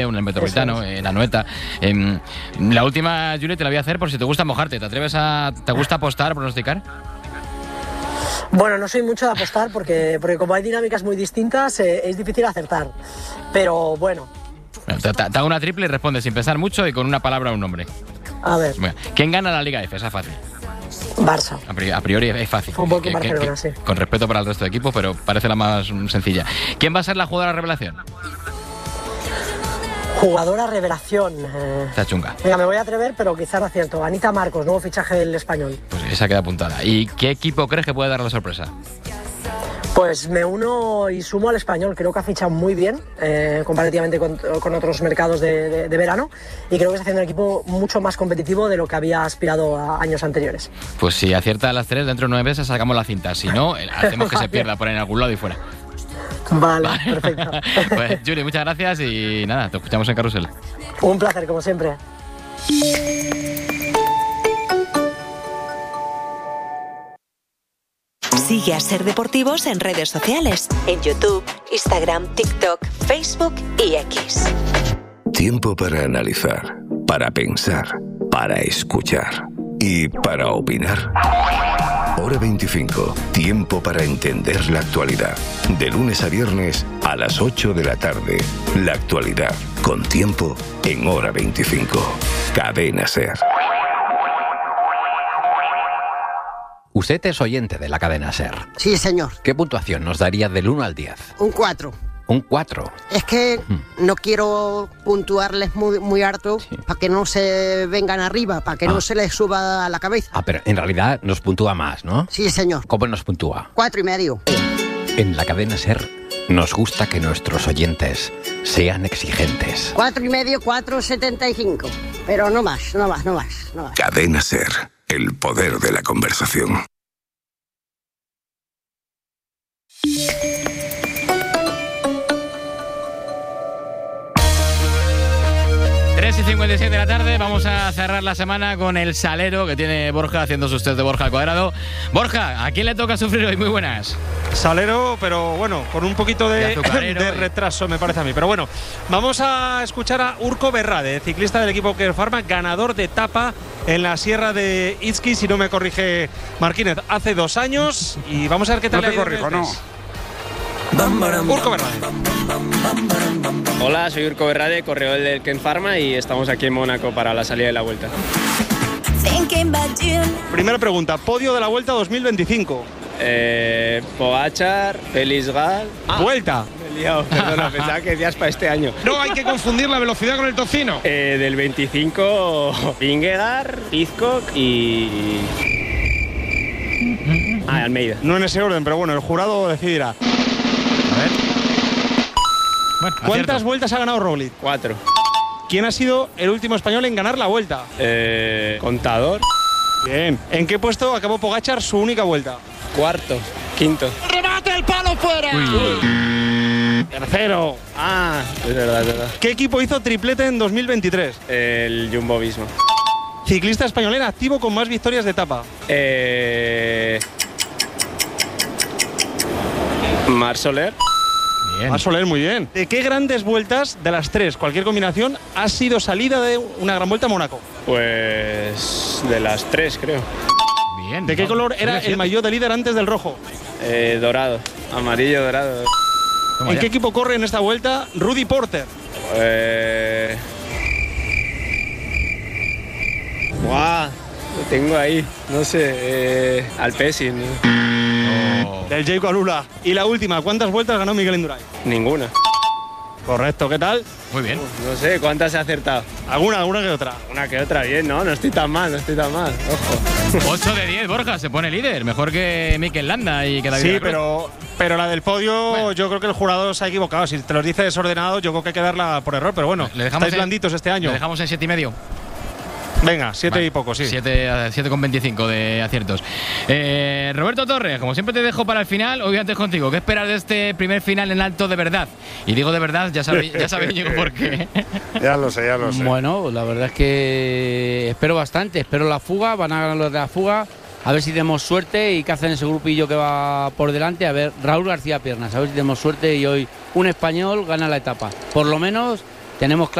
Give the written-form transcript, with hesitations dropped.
el Metropolitano, en Anoeta. La última, Julia, te la voy a hacer por si te gusta mojarte. ¿Te gusta apostar, pronosticar? Bueno, no soy mucho de apostar porque como hay dinámicas muy distintas, es difícil acertar. Pero bueno. Te hago una triple y responde sin pensar mucho y con una palabra o un nombre. A ver. Bueno, ¿quién gana la Liga F? Esa es fácil. Barça. A priori es fácil. Fútbol con Barcelona, sí. Con respeto para el resto de equipos, pero parece la más sencilla. ¿Quién va a ser la jugadora revelación? Jugadora revelación. Está chunga. Venga, me voy a atrever, pero quizá no acierto. Anita Marcos, nuevo fichaje del Español. Pues esa queda apuntada. ¿Y qué equipo crees que puede dar la sorpresa? Pues me uno y sumo al Español. Creo que ha fichado muy bien, comparativamente con otros mercados de verano. Y creo que está haciendo un equipo mucho más competitivo de lo que había aspirado a años anteriores. Pues si acierta a las 3, dentro de 9 meses sacamos la cinta. Si no, hacemos que se pierda por ahí en algún lado y fuera. Vale, perfecto. Pues Juli, muchas gracias y nada, te escuchamos en Carrusel. Un placer, como siempre. Sigue a Ser Deportivos en redes sociales, en YouTube, Instagram, TikTok, Facebook y X. Tiempo para analizar, para pensar, para escuchar y para opinar. Hora 25, tiempo para entender la actualidad. De lunes a viernes a las 8 de la tarde. La actualidad, con tiempo, en Hora 25. Cadena SER. Usted es oyente de la cadena SER. Sí, señor. ¿Qué puntuación nos daría del 1 al 10? Un 4. Un 4. Es que no quiero puntuarles muy harto para que no se vengan arriba, para que no se les suba a la cabeza. Pero en realidad nos puntúa más, ¿no? Sí, señor. ¿Cómo nos puntúa? 4,5. En la cadena SER nos gusta que nuestros oyentes sean exigentes. 4,5, 4,75. Pero no más. Cadena SER, el poder de la conversación. Y 57 de la tarde, vamos a cerrar la semana con el salero que tiene Borja haciendo sus test de Borja al cuadrado. Borja, ¿a quién le toca sufrir hoy? Muy buenas. Salero, pero bueno, con un poquito de retraso me parece a mí. Pero bueno, vamos a escuchar a Urko Berrade, ciclista del equipo Kern Pharma, ganador de etapa en la Sierra de Izqui, si no me corrige Marquínez, hace 2 años. Y vamos a ver qué tal. No te corrijo, no. Urko Berrade. Hola, soy Urko Berrade, corredor del Kern Pharma y estamos aquí en Mónaco para la salida de la Vuelta. Primera pregunta, podio de la Vuelta 2025. Pogačar, Felisgal. Vuelta. Me he liado, perdona, pensaba que decías para este año. No hay que confundir la velocidad con el tocino. Del 25, Vingegaard, Pidcock y Almeida. No en ese orden, pero bueno, el jurado decidirá. A ver. Bueno, ¿Cuántas vueltas ha ganado Roglic? 4. ¿Quién ha sido el último español en ganar la Vuelta? Contador. Bien. ¿En qué puesto acabó Pogačar su única vuelta? 4º, 5º. ¡Remate el palo fuera! Tercero. Es verdad, es verdad. ¿Qué equipo hizo triplete en 2023? El Jumbo Visma. Ciclista español en activo con más victorias de etapa. Marc Soler. Marc Soler, muy bien. ¿De qué grandes vueltas, de las 3, cualquier combinación, ha sido salida de una gran vuelta a Mónaco? Pues de las 3, creo. Bien. ¿De qué color era el maillot de líder antes del rojo? Dorado. Amarillo, dorado. ¿En qué equipo corre en esta vuelta Rudy Porter? Lo tengo ahí. No sé. Alpecin. Del Jayco Alula. Y la última, ¿cuántas vueltas ganó Miguel Indurain? Ninguna. Correcto, ¿qué tal? Muy bien. No sé, ¿cuántas he acertado? Alguna que otra. Una que otra, bien, ¿no? No estoy tan mal, Ojo. 8 de 10, Borja, se pone líder. Mejor que Mikel Landa y que David. Sí, pero la del podio, bueno, yo creo que el jurado se ha equivocado. Si te lo dice desordenado, yo creo que hay que darla por error. Pero bueno, estáis blanditos este año. Le dejamos en 7,5. Venga, 7 y poco, sí. 7,25 de aciertos. Roberto Torres, como siempre te dejo para el final, hoy antes contigo. ¿Qué esperas de este primer final en alto de verdad? Y digo de verdad, ya sabéis Íñigo por qué. Ya lo sé. Bueno, la verdad es que espero bastante. Espero la fuga, van a ganar los de la fuga. A ver si tenemos suerte y qué hacen ese grupillo que va por delante. A ver, Raúl García Piernas, a ver si tenemos suerte y hoy un español gana la etapa. Por lo menos tenemos